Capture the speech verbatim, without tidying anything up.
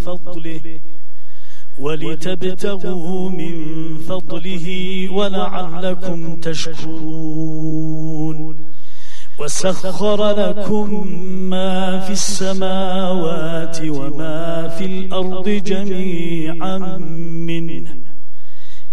فضله ولتبتغوا من فضله ولعلكم تشكرون وسخر لكم ما في السماوات وما في الأرض جميعا منه